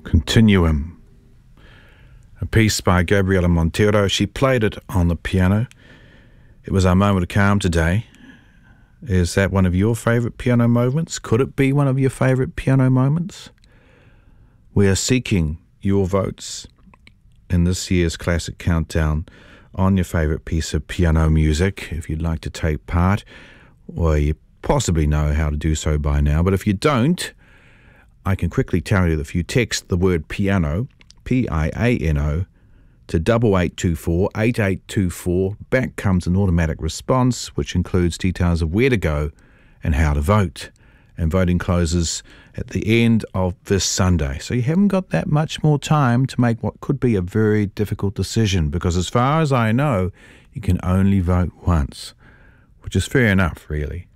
Continuum, a piece by Gabriela Montero. She played it on the piano. It was our moment of calm today. Is that one of your favourite piano moments? Could it be one of your favourite piano moments? We are seeking your votes in this year's Classic Countdown on your favourite piece of piano music. If you'd like to take part, well, you possibly know how to do so by now, but if you don't, I can quickly tell you that if you text the word piano, Piano, to 8824, back comes an automatic response which includes details of where to go and how to vote. And voting closes at the end of this Sunday. So you haven't got that much more time to make what could be a very difficult decision, because as far as I know, you can only vote once, which is fair enough, really.